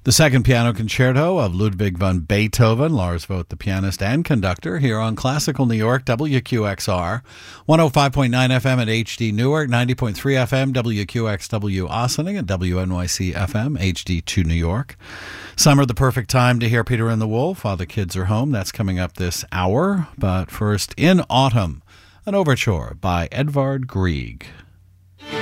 The second piano concerto of Ludwig van Beethoven, Lars Vogt, the pianist and conductor, here on Classical New York, WQXR, 105.9 FM at HD Newark, 90.3 FM, WQXW Ossining, and WNYC FM, HD2 New York. Summer, the perfect time to hear Peter and the Wolf while the kids are home. That's coming up this hour. But first, In Autumn, an overture by Edvard Grieg.